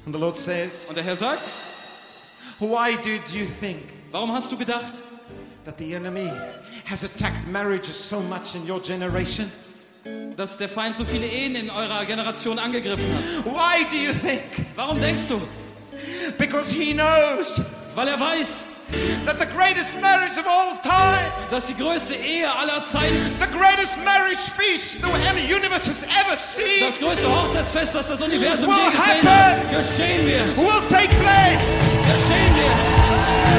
And the Lord says, Und der Herr sagt, why did you think warum hast du gedacht, that the enemy has attacked marriages so much in your generation? dass der Feind so viele Ehen in eurer Generation angegriffen hat? Why do you think? Warum denkst du? Because he knows Weil er weiß, that the greatest marriage of all time, dass die größte Ehe aller Zeiten, the greatest marriage feast the universe has ever seen, das größte Hochzeitsfest, das das Universum Will je gesehen happen. hat, geschehen wird. will take place. Geschehen wird.